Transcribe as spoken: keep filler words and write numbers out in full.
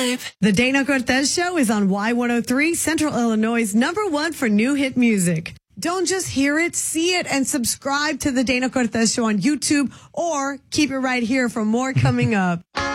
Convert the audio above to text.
vibe. The Dana Cortez Show is on Y one oh three, Central Illinois' number one for new hit music. Don't just hear it, see it, and subscribe to The Dana Cortez Show on YouTube, or keep it right here for more coming up.